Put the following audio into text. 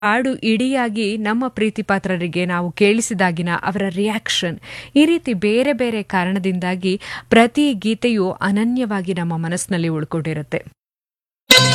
ಹಾಡು ಇಡಿಯಾಗಿ ನಮ್ಮ ಪ್ರೀತಿ ಪಾತ್ರರಿಗೆ ನಾವು ಕೇಳಿಸಿದಾಗಿನ ಅವರ ರಿಯಾಕ್ಷನ್, ಈ ರೀತಿ ಬೇರೆ ಬೇರೆ ಕಾರಣದಿಂದಾಗಿ ಪ್ರತಿ ಗೀತೆಯು ಅನನ್ಯವಾಗಿ ನಮ್ಮ ಮನಸ್ಸಿನಲ್ಲಿ ಉಳ್ಕೊಂಡಿರುತ್ತೆ.